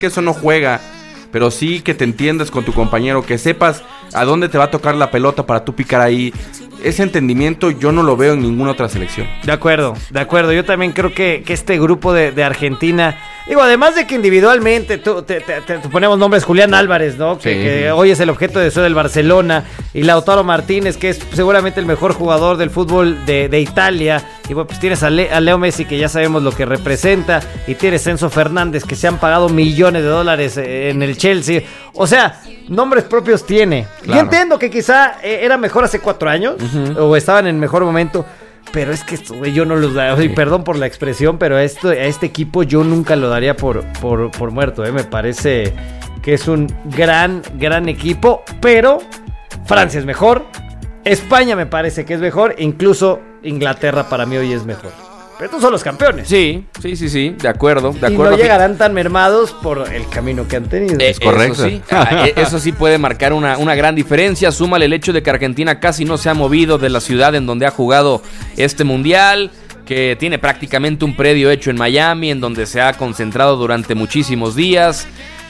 que eso no juega, pero sí que te entiendas con tu compañero, que sepas a dónde te va a tocar la pelota para tú picar ahí. Ese entendimiento yo no lo veo en ninguna otra selección. De acuerdo. Yo también creo que este grupo de Argentina, digo, además de que individualmente te ponemos nombres, Julián Álvarez, ¿no? Que hoy es el objeto de deseo del Barcelona, y Lautaro Martínez, que es seguramente el mejor jugador del fútbol de Italia, y bueno, pues tienes a Leo Messi, que ya sabemos lo que representa, y tienes Enzo Fernández, que se han pagado millones de dólares en el Chelsea. O sea, nombres propios tiene. Claro. Yo entiendo que quizá era mejor hace 4 años, o estaban en mejor momento, pero es que esto, yo no los daría, perdón por la expresión, pero a este equipo yo nunca lo daría por muerto, me parece que es un gran equipo, pero Francia es mejor, España me parece que es mejor, incluso Inglaterra para mí hoy es mejor. Pero estos son los campeones. Sí, de acuerdo. Y no llegarán tan mermados por el camino que han tenido. Es correcto. Eso sí puede marcar una gran diferencia. Súmale el hecho de que Argentina casi no se ha movido de la ciudad en donde ha jugado este mundial, que tiene prácticamente un predio hecho en Miami, en donde se ha concentrado durante muchísimos días.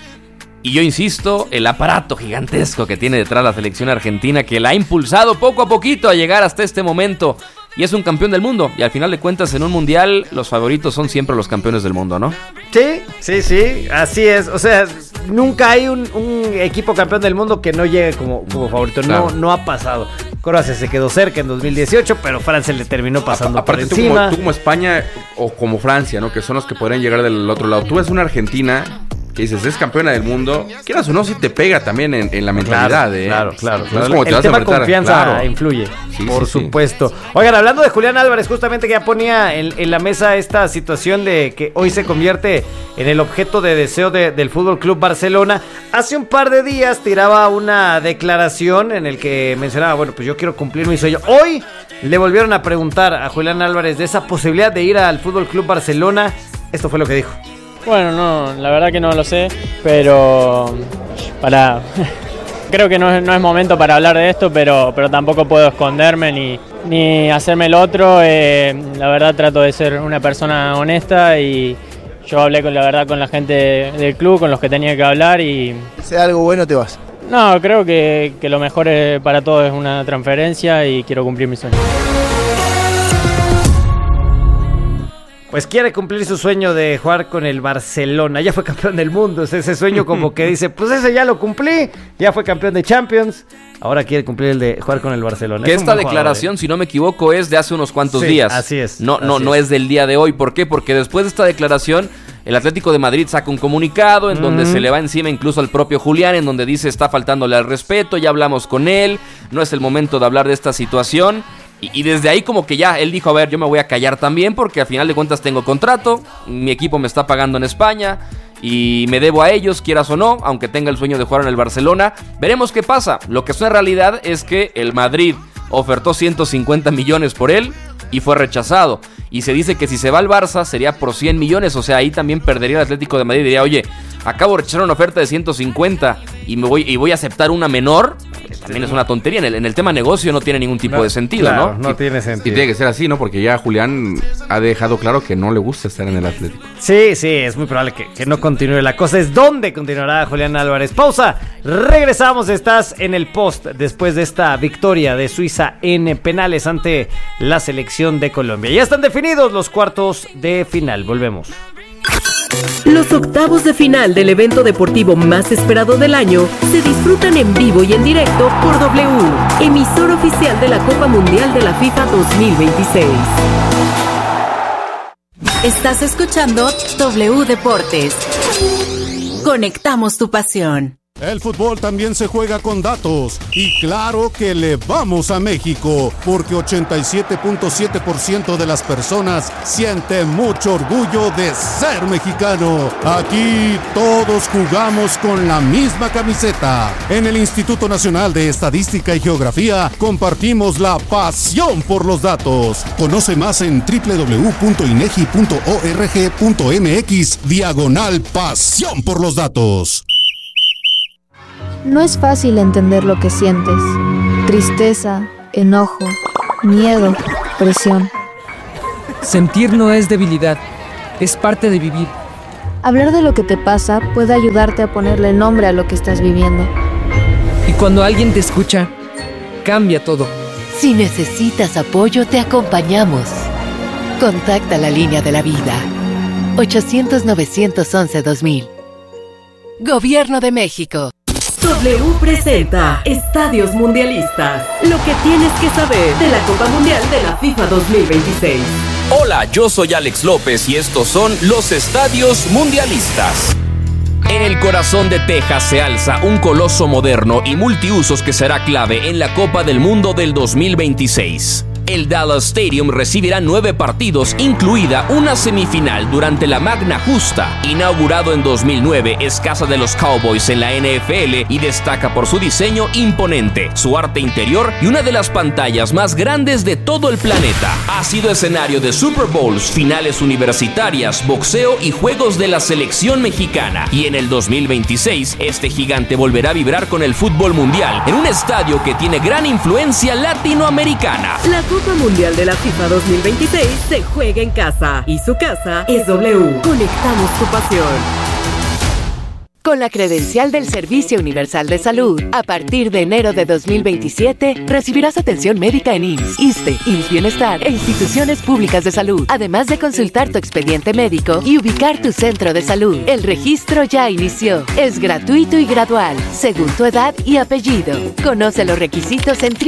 Y yo insisto, el aparato gigantesco que tiene detrás la selección argentina, que la ha impulsado poco a poquito a llegar hasta este momento. Y es un campeón del mundo. Y al final de cuentas, en un mundial, los favoritos son siempre los campeones del mundo, ¿no? Sí, así es. O sea, nunca hay un equipo campeón del mundo que no llegue como favorito. Claro. No ha pasado. Croacia se quedó cerca en 2018, pero Francia le terminó pasando por encima. Tú como España o como Francia, ¿no? Que son los que podrían llegar del otro lado. Tú ves una Argentina que dices, es campeona del mundo, quieras o no, si te pega también en la mentalidad. Claro. No es como te el vas tema a enfrentar. Confianza influye, por supuesto. Oigan, hablando de Julián Álvarez, justamente que ya ponía en la mesa esta situación de que hoy se convierte en el objeto de deseo del Fútbol Club Barcelona. Hace un par de días tiraba una declaración en el que mencionaba, bueno, pues yo quiero cumplir mi sueño. Hoy le volvieron a preguntar a Julián Álvarez de esa posibilidad de ir al Fútbol Club Barcelona. Esto fue lo que dijo. Bueno, no, la verdad que no lo sé, pero creo que no es momento para hablar de esto, pero tampoco puedo esconderme ni hacerme el otro. La verdad trato de ser una persona honesta y yo hablé con la gente del club, con los que tenía que hablar y... Si hay algo bueno te vas. No, creo que lo mejor para todos es una transferencia y quiero cumplir mi sueño. Pues quiere cumplir su sueño de jugar con el Barcelona. Ya fue campeón del mundo. Es ese sueño como que dice, pues ese ya lo cumplí. Ya fue campeón de Champions. Ahora quiere cumplir el de jugar con el Barcelona. Que esta declaración, si no me equivoco, es de hace unos cuantos días. Así es. No es del día de hoy. ¿Por qué? Porque después de esta declaración, el Atlético de Madrid saca un comunicado en donde se le va encima incluso al propio Julián, en donde dice está faltándole al respeto, ya hablamos con él, no es el momento de hablar de esta situación. Y desde ahí como que ya él dijo, a ver, yo me voy a callar también porque al final de cuentas tengo contrato, mi equipo me está pagando en España y me debo a ellos, quieras o no, aunque tenga el sueño de jugar en el Barcelona. Veremos qué pasa. Lo que es una realidad es que el Madrid ofertó 150 millones por él y fue rechazado. Y se dice que si se va al Barça sería por 100 millones, o sea, ahí también perdería el Atlético de Madrid. Diría, oye, acabo de rechazar una oferta de 150 y voy a aceptar una menor. También es una tontería. En el tema negocio no tiene ningún tipo de sentido, claro, ¿no? No tiene sentido. Y tiene que ser así, ¿no? Porque ya Julián ha dejado claro que no le gusta estar en el Atlético. Sí, es muy probable que no continúe. La cosa es dónde continuará Julián Álvarez. Pausa, regresamos. Estás en el post después de esta victoria de Suiza en penales ante la selección de Colombia. Ya están definidos los cuartos de final. Volvemos. Los octavos de final del evento deportivo más esperado del año se disfrutan en vivo y en directo por W, emisor oficial de la Copa Mundial de la FIFA 2026. Estás escuchando W Deportes. Conectamos tu pasión. El fútbol también se juega con datos y claro que le vamos a México porque 87.7% de las personas siente mucho orgullo de ser mexicano. Aquí todos jugamos con la misma camiseta. En el Instituto Nacional de Estadística y Geografía compartimos la pasión por los datos. Conoce más en www.inegi.org.mx/pasión por los datos. No es fácil entender lo que sientes. Tristeza, enojo, miedo, presión. Sentir no es debilidad, es parte de vivir. Hablar de lo que te pasa puede ayudarte a ponerle nombre a lo que estás viviendo. Y cuando alguien te escucha, cambia todo. Si necesitas apoyo, te acompañamos. Contacta la línea de la vida. 800-911-2000. Gobierno de México. W presenta Estadios Mundialistas. Lo que tienes que saber de la Copa Mundial de la FIFA 2026. Hola, yo soy Alex López y estos son los Estadios Mundialistas. En el corazón de Texas se alza un coloso moderno y multiusos que será clave en la Copa del Mundo del 2026. El Dallas Stadium recibirá 9 partidos, incluida una semifinal durante la Magna Justa. Inaugurado en 2009, es casa de los Cowboys en la NFL y destaca por su diseño imponente, su arte interior y una de las pantallas más grandes de todo el planeta. Ha sido escenario de Super Bowls, finales universitarias, boxeo y juegos de la selección mexicana. Y en el 2026, este gigante volverá a vibrar con el fútbol mundial en un estadio que tiene gran influencia latinoamericana. La Copa Mundial de la FIFA 2026 se juega en casa y su casa es W. Conectamos tu pasión. Con la credencial del Servicio Universal de Salud, a partir de enero de 2027, recibirás atención médica en IMSS, ISSSTE, IMSS Bienestar e instituciones públicas de salud, además de consultar tu expediente médico y ubicar tu centro de salud. El registro ya inició. Es gratuito y gradual, según tu edad y apellido. Conoce los requisitos en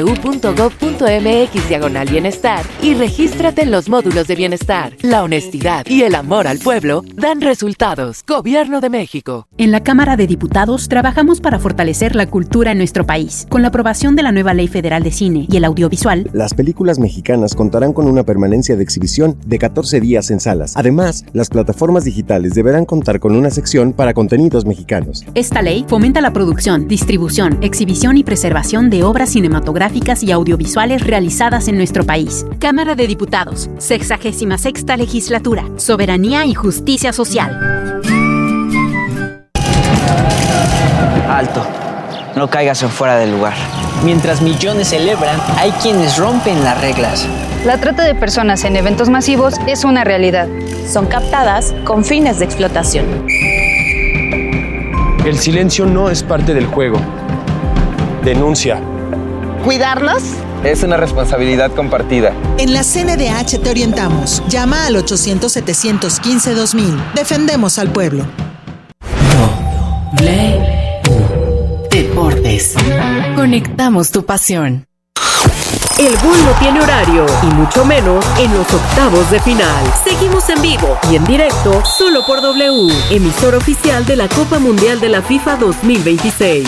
www.gov.mx/bienestar y regístrate en los módulos de bienestar. La honestidad y el amor al pueblo dan resultados. Gobierno de México. En la Cámara de Diputados trabajamos para fortalecer la cultura en nuestro país. Con la aprobación de la nueva Ley Federal de Cine y el Audiovisual, las películas mexicanas contarán con una permanencia de exhibición de 14 días en salas. Además, las plataformas digitales deberán contar con una sección para contenidos mexicanos. Esta ley fomenta la producción, distribución, exhibición y preservación de obras cinematográficas y audiovisuales realizadas en nuestro país. Cámara de Diputados, 66ª Legislatura, Soberanía y Justicia Social. Alto, no caigas en fuera del lugar. Mientras millones celebran, hay quienes rompen las reglas. La trata de personas en eventos masivos es una realidad. Son captadas con fines de explotación. El silencio no es parte del juego. Denuncia. ¿Cuidarlos? Es una responsabilidad compartida. En la CNDH te orientamos. Llama al 800-715-2000. Defendemos al pueblo. Deportes. Conectamos tu pasión. El gol no tiene horario y mucho menos en los octavos de final. Seguimos en vivo y en directo solo por W, emisor oficial de la Copa Mundial de la FIFA 2026.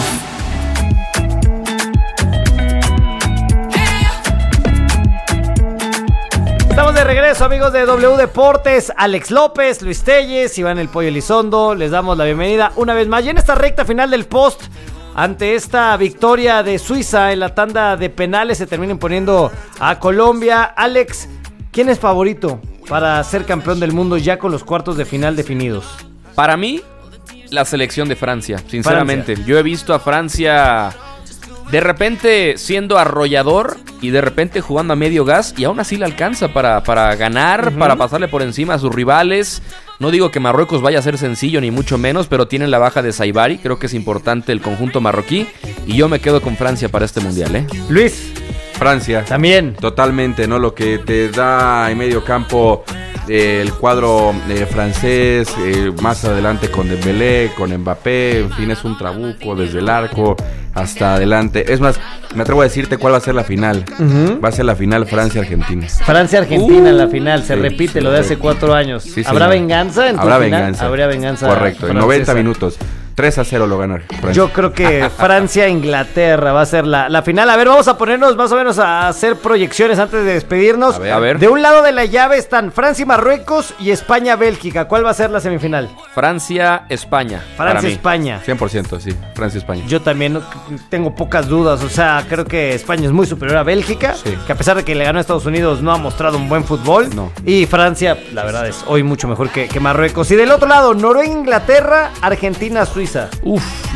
Estamos de regreso, amigos de W Deportes. Alex López, Luis Telles, Iván El Pollo Elizondo. Les damos la bienvenida una vez más. Y en esta recta final del post, ante esta victoria de Suiza en la tanda de penales, se termina imponiendo a Colombia. Alex, ¿quién es favorito para ser campeón del mundo ya con los cuartos de final definidos? Para mí, la selección de Francia, sinceramente. Yo he visto a Francia de repente siendo arrollador y de repente jugando a medio gas, y aún así le alcanza para ganar, para pasarle por encima a sus rivales. No digo que Marruecos vaya a ser sencillo, ni mucho menos, pero tienen la baja de Saibari. Creo que es importante el conjunto marroquí, y yo me quedo con Francia para este mundial, Luis. Francia. También. Totalmente, ¿no? Lo que te da en medio campo el cuadro francés, más adelante con Dembélé, con Mbappé, en fin, es un trabuco desde el arco hasta adelante. Es más, me atrevo a decirte cuál va a ser la final. Va a ser la final Francia-Argentina. Francia-Argentina en la final, se repite lo de hace 4 años. Sí, ¿Habrá venganza en tu Habrá final? venganza. Habría venganza. Correcto, en 90 minutos. 3-0 lo gana Francia. Yo creo que Francia-Inglaterra va a ser la final. A ver, vamos a ponernos más o menos a hacer proyecciones antes de despedirnos. A ver. De un lado de la llave están Francia y Marruecos y España-Bélgica. ¿Cuál va a ser la semifinal? Francia-España. Francia-España. 100%, sí. Francia-España. Yo también tengo pocas dudas. O sea, creo que España es muy superior a Bélgica. Sí. Que a pesar de que le ganó a Estados Unidos, no ha mostrado un buen fútbol. No. Y Francia, la verdad, es hoy mucho mejor que Marruecos. Y del otro lado, Noruega-Inglaterra, Argentina-Suiza.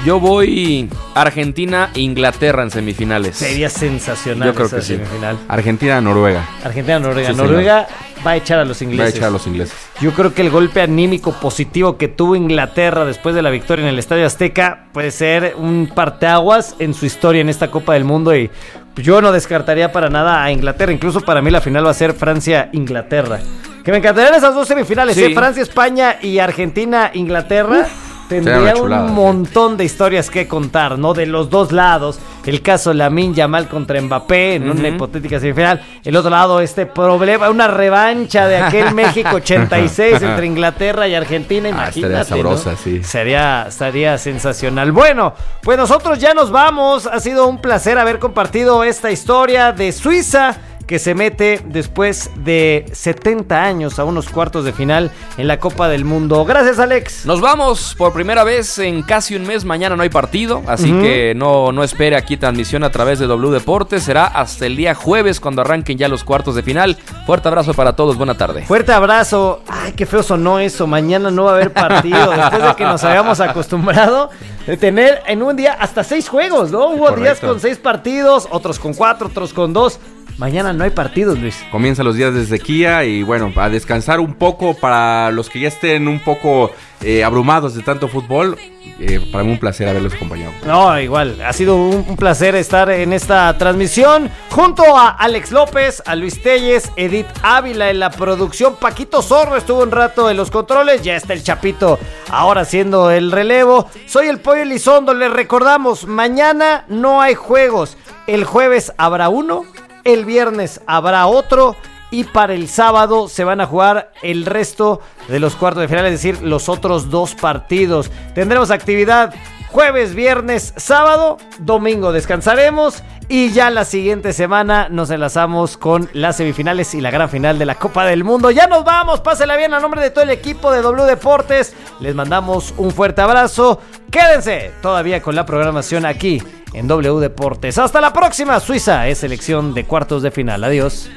Yo voy Argentina e Inglaterra en semifinales. Sería sensacional. Yo creo esa que sí. semifinal. Argentina-Noruega. Argentina-Noruega. Sí, Noruega va a echar a los ingleses. Yo creo que el golpe anímico positivo que tuvo Inglaterra después de la victoria en el Estadio Azteca puede ser un parteaguas en su historia en esta Copa del Mundo, y yo no descartaría para nada a Inglaterra. Incluso para mí la final va a ser Francia-Inglaterra. Que me encantarían esas dos semifinales, Sí. Francia-España y Argentina-Inglaterra. Tendría un montón de historias que contar, ¿no? De los dos lados. El caso Lamine Yamal contra Mbappé en una hipotética semifinal. El otro lado, este problema, una revancha de aquel México 86 entre Inglaterra y Argentina. Imagínate, estaría sabrosa, ¿no? sí. Estaría sensacional. Bueno, pues nosotros ya nos vamos. Ha sido un placer haber compartido esta historia de Suiza, que se mete después de 70 años a unos cuartos de final en la Copa del Mundo. Gracias, Alex. Nos vamos por primera vez en casi un mes. Mañana no hay partido, así que no espere aquí transmisión a través de W Deportes. Será hasta el día jueves cuando arranquen ya los cuartos de final. Fuerte abrazo para todos, buena tarde. Fuerte abrazo. Ay, qué feo sonó eso. Mañana no va a haber partido. Después de que nos habíamos acostumbrado de tener en un día hasta 6 juegos, ¿no? Hubo días con 6 partidos, otros con 4, otros con 2. Mañana no hay partidos, Luis. Comienzan los días de sequía y bueno, a descansar un poco para los que ya estén un poco abrumados de tanto fútbol. Para mí un placer haberlos acompañado. No, igual, ha sido un placer estar en esta transmisión junto a Alex López, a Luis Telles, Edith Ávila en la producción, Paquito Zorro estuvo un rato en los controles, ya está el Chapito ahora haciendo el relevo. Soy el Pollo Elizondo, les recordamos, mañana no hay juegos, el jueves habrá uno, el viernes habrá otro, y para el sábado se van a jugar el resto de los cuartos de final, es decir, los otros 2 partidos. Tendremos actividad jueves, viernes, sábado, domingo descansaremos y ya la siguiente semana nos enlazamos con las semifinales y la gran final de la Copa del Mundo. Ya nos vamos, pásela bien a nombre de todo el equipo de W Deportes. Les mandamos un fuerte abrazo. Quédense todavía con la programación aquí en W Deportes. Hasta la próxima. Suiza es selección de cuartos de final. Adiós.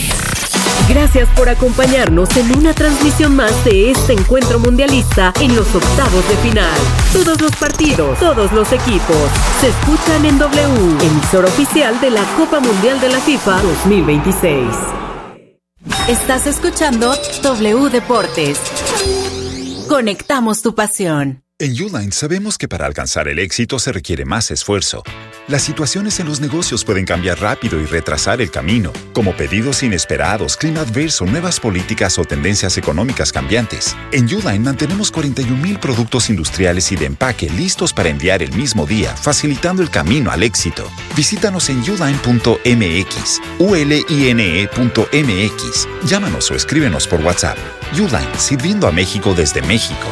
Gracias por acompañarnos en una transmisión más de este encuentro mundialista en los octavos de final. Todos los partidos, todos los equipos se escuchan en W, emisora oficial de la Copa Mundial de la FIFA 2026. Estás escuchando W Deportes. Conectamos tu pasión. En Uline sabemos que para alcanzar el éxito se requiere más esfuerzo. Las situaciones en los negocios pueden cambiar rápido y retrasar el camino, como pedidos inesperados, clima adverso, nuevas políticas o tendencias económicas cambiantes. En Uline mantenemos 41,000 productos industriales y de empaque listos para enviar el mismo día, facilitando el camino al éxito. Visítanos en uline.mx, uline.mx. Llámanos o escríbenos por WhatsApp. Uline, sirviendo a México desde México.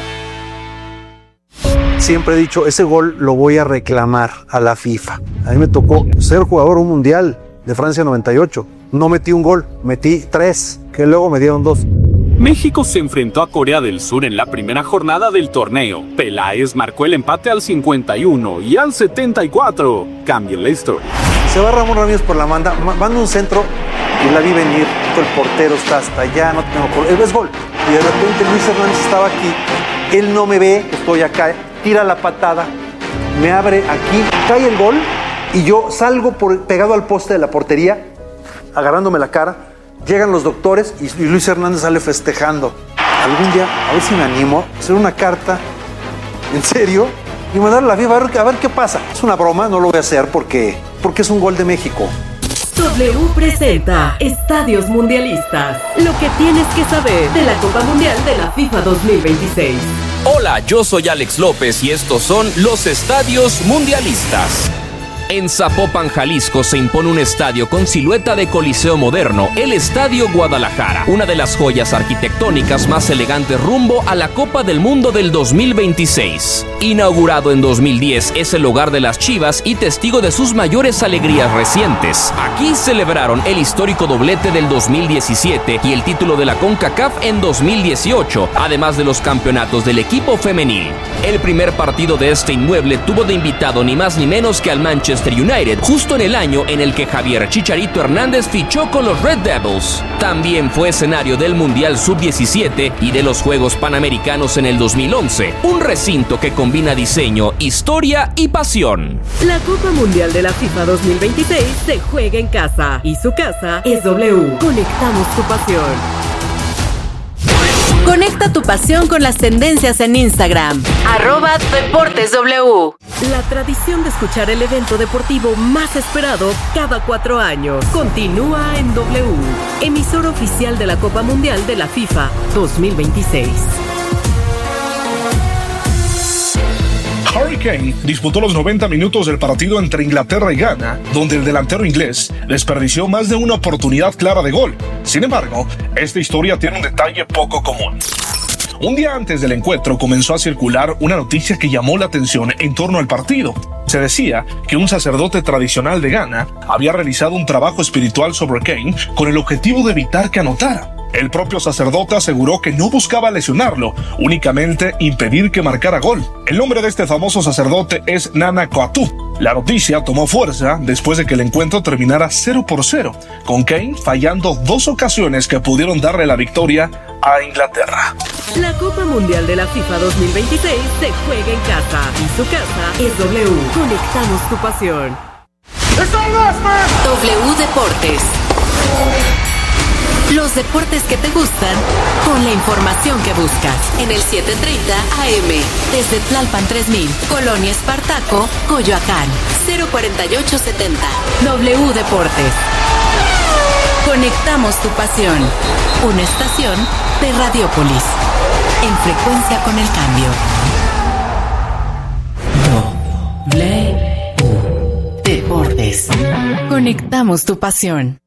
Siempre he dicho, ese gol lo voy a reclamar a la FIFA. A mí me tocó ser jugador un mundial de Francia 98. No metí un gol, metí 3, que luego me dieron 2. México se enfrentó a Corea del Sur en la primera jornada del torneo. Peláez marcó el empate al 51 y al 74. Cambia la historia. Se va Ramón Ramírez por la manda un centro y la vi venir. El portero está hasta allá, no tengo por... Es gol. Y de repente Luis Hernández estaba aquí. Él no me ve, estoy acá. Tira la patada, me abre aquí, cae el gol y yo salgo pegado al poste de la portería, agarrándome la cara. Llegan los doctores y Luis Hernández sale festejando. Algún día, a ver si me animo, a hacer una carta, en serio, y mandarle a la FIFA a ver qué pasa. Es una broma, no lo voy a hacer porque es un gol de México. W presenta Estadios Mundialistas. Lo que tienes que saber de la Copa Mundial de la FIFA 2026. Hola, yo soy Alex López y estos son los Estadios Mundialistas. En Zapopan, Jalisco, se impone un estadio con silueta de coliseo moderno, el Estadio Guadalajara, una de las joyas arquitectónicas más elegantes rumbo a la Copa del Mundo del 2026. Inaugurado en 2010, es el hogar de las Chivas y testigo de sus mayores alegrías recientes. Aquí celebraron el histórico doblete del 2017 y el título de la CONCACAF en 2018, además de los campeonatos del equipo femenil. El primer partido de este inmueble tuvo de invitado ni más ni menos que al Manchester Manchester United, justo en el año en el que Javier Chicharito Hernández fichó con los Red Devils. También fue escenario del Mundial Sub-17 y de los Juegos Panamericanos en el 2011, un recinto que combina diseño, historia y pasión. La Copa Mundial de la FIFA 2026 se juega en casa y su casa es W. Conectamos tu pasión. Conecta tu pasión con las tendencias en Instagram. @DeportesW. La tradición de escuchar el evento deportivo más esperado cada 4 años continúa en W, emisor oficial de la Copa Mundial de la FIFA 2026. Harry Kane disputó los 90 minutos del partido entre Inglaterra y Ghana, donde el delantero inglés desperdició más de una oportunidad clara de gol. Sin embargo, esta historia tiene un detalle poco común. Un día antes del encuentro comenzó a circular una noticia que llamó la atención en torno al partido. Se decía que un sacerdote tradicional de Ghana había realizado un trabajo espiritual sobre Kane con el objetivo de evitar que anotara. El propio sacerdote aseguró que no buscaba lesionarlo, únicamente impedir que marcara gol. El nombre de este famoso sacerdote es Nana Coatu. La noticia tomó fuerza después de que el encuentro terminara 0-0, con Kane fallando 2 ocasiones que pudieron darle la victoria a Inglaterra. La Copa Mundial de la FIFA 2026 se juega en casa y su casa es W. Conectamos tu pasión. W Deportes. Los deportes que te gustan con la información que buscas. En el 730 AM. Desde Tlalpan 3000, Colonia Espartaco, Coyoacán. 04870. W Deportes. Conectamos tu pasión. Una estación de Radiópolis. En frecuencia con el cambio. W Deportes. Conectamos tu pasión.